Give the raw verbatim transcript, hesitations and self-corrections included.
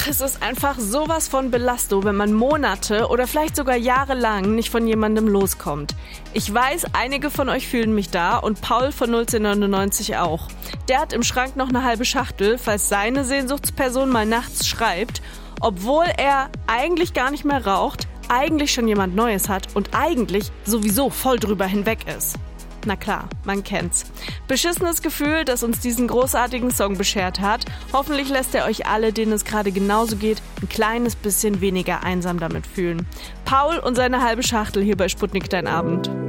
es ist einfach sowas von Belastung, wenn man Monate oder vielleicht sogar jahrelang nicht von jemandem loskommt. Ich weiß, einige von euch fühlen mich da und Paul von null zehn neunundneunzig auch. Der hat im Schrank noch eine halbe Schachtel, falls seine Sehnsuchtsperson mal nachts schreibt, obwohl er eigentlich gar nicht mehr raucht, eigentlich schon jemand Neues hat und eigentlich sowieso voll drüber hinweg ist. Na klar, man kennt's. Beschissenes Gefühl, das uns diesen großartigen Song beschert hat. Hoffentlich lässt er euch alle, denen es gerade genauso geht, ein kleines bisschen weniger einsam damit fühlen. Paul und seine halbe Schachtel hier bei Sputnik Dein Abend.